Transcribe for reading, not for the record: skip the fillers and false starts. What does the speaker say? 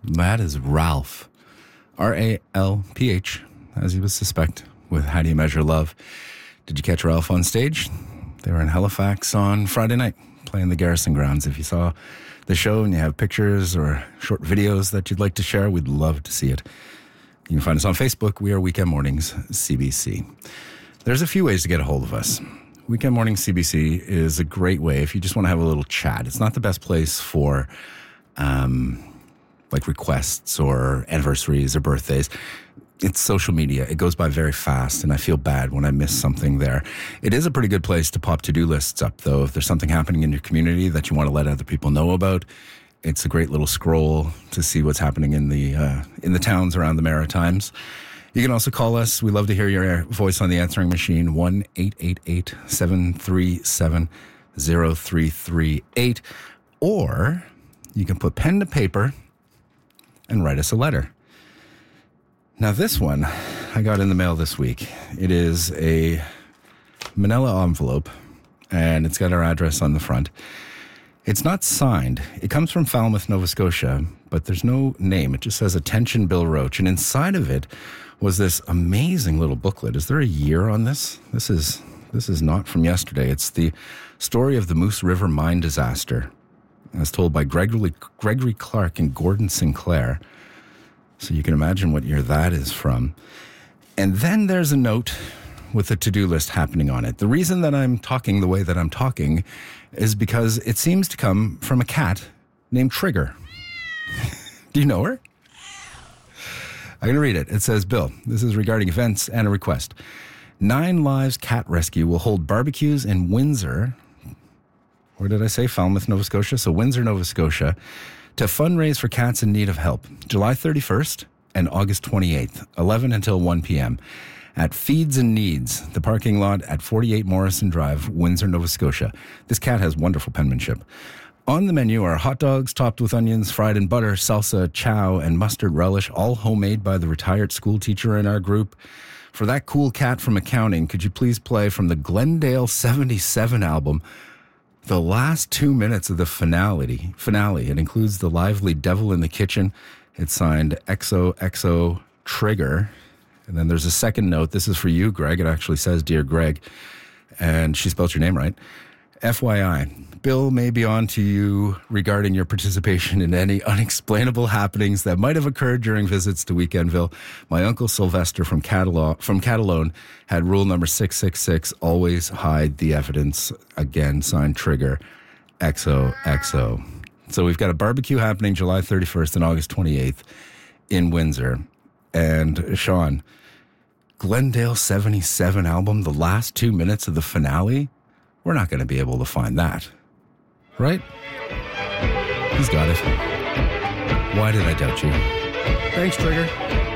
That is Ralph. R-A-L-P-H, as you would suspect, with How Do You Measure Love. Did you catch Ralph on stage? They were in Halifax on Friday night, playing the Garrison Grounds. If you saw the show and you have pictures or short videos that you'd like to share, we'd love to see it. You can find us on Facebook. We are Weekend Mornings CBC. There's a few ways to get a hold of us. Weekend Mornings CBC is a great way if you just want to have a little chat. It's not the best place for like requests or anniversaries or birthdays. It's social media. It goes by very fast, and I feel bad when I miss something there. It is a pretty good place to pop to-do lists up, though. If there's something happening in your community that you want to let other people know about, it's a great little scroll to see what's happening in the towns around the Maritimes. You can also call us. We love to hear your voice on the answering machine, 1-888-737-0338. Or you can put pen to paper and write us a letter. Now, this one I got in the mail this week. It is a manila envelope, and it's got our address on the front. It's not signed. It comes from Falmouth, Nova Scotia, but there's no name. It just says, "Attention, Bill Roach." And inside of it was this amazing little booklet. Is there a year on this? This is not from yesterday. It's the story of the Moose River mine disaster, as told by Gregory Clark and Gordon Sinclair. So you can imagine what year that is from. And then there's a note with a to-do list happening on it. The reason that I'm talking the way that I'm talking is because it seems to come from a cat named Trigger. Do you know her? I'm going to read it. It says, "Bill, this is regarding events and a request. 9 Lives Cat Rescue will hold barbecues in Windsor." Where did I say? Falmouth, Nova Scotia. So Windsor, Nova Scotia, to fundraise for cats in need of help, July 31st and August 28th, 11 until 1 p.m. at Feeds and Needs, the parking lot at 48 Morrison Drive, Windsor, Nova Scotia. This cat has wonderful penmanship. On the menu are hot dogs topped with onions, fried in butter, salsa, chow, and mustard relish, all homemade by the retired school teacher in our group. For that cool cat from accounting, could you please play from the Glendale 77 album, the last 2 minutes of the finale. It includes the lively Devil in the Kitchen. It's signed XOXO Trigger. And then there's a second note. This is for you, Greg. It actually says, "Dear Greg." And she spelled your name right. FYI, Bill may be on to you regarding your participation in any unexplainable happenings that might have occurred during visits to Weekendville. My uncle Sylvester from Catalone had rule number 666, always hide the evidence. Again, signed Trigger, XOXO. So we've got a barbecue happening July 31st and August 28th in Windsor. And Sean, Glendale 77 album, the last 2 minutes of the finale, we're not going to be able to find that. Right? He's got it. Why did I doubt you? Thanks, Trigger.